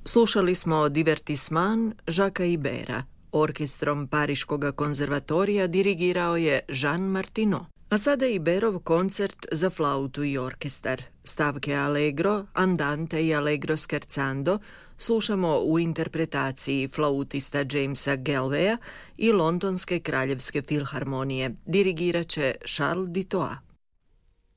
Slušali smo Divertisman Jacquesa Ibera. Orkestrom Pariškog konzervatorija dirigirao je Jean Martinot. A sada Iberov koncert za flautu i orkestar. Stavke Allegro, Andante i Allegro scherzando slušamo u interpretaciji flautista Jamesa Galveya i Londonske kraljevske filharmonije. Dirigirat će Charles Dutoit.